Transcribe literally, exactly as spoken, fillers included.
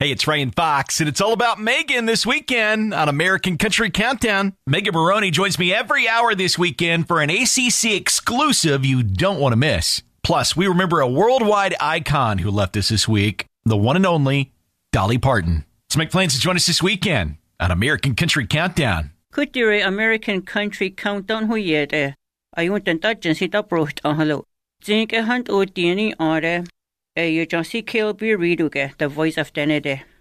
Hey, it's Ryan Fox, and it's all about Megan this weekend on American Country Countdown. Megan Maroney joins me every hour this weekend for an A C C exclusive you don't want to miss. Plus, we remember a worldwide icon who left us this week, the one and only Dolly Parton. Let's make plans to join us this weekend on American Country Countdown. Kutire American Country Countdown hu yede. Ayun tan jen si ta proht ahalo. Zink e hand o tieni are. E you just see K L B Readuke, the voice of Denede.